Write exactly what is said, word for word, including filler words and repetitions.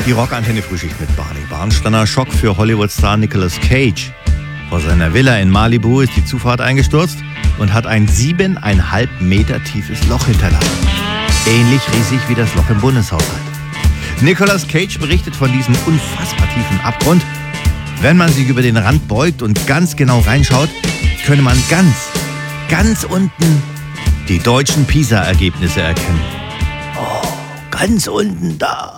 Die Rockantenne Frühschicht mit Barney Barnsteiner. Schock für Hollywood-Star Nicolas Cage. Vor seiner Villa in Malibu ist die Zufahrt eingestürzt und hat ein siebeneinhalb Meter tiefes Loch hinterlassen. Ähnlich riesig wie das Loch im Bundeshaushalt. Nicolas Cage berichtet von diesem unfassbar tiefen Abgrund. Wenn man sich über den Rand beugt und ganz genau reinschaut, könne man ganz, ganz unten die deutschen PISA-Ergebnisse erkennen. Oh, ganz unten da.